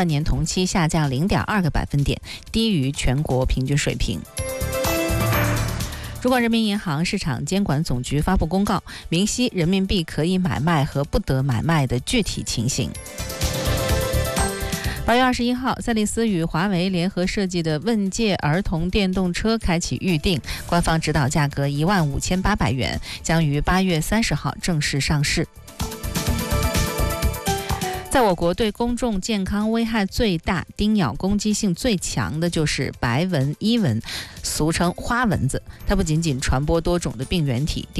半年同期下降0.2个百分点，低于全国平均水平。中国人民银行市场监管总局发布公告，明晰人民币可以买卖和不得买卖的具体情形。8月21号，赛力斯与华为联合设计的问界儿童电动车开启预定，官方指导价格15800元，将于8月30号正式上市。在我国对公众健康危害最大、叮咬攻击性最强的就是白纹伊蚊，俗称花蚊子。它不仅仅传播多种的病原体，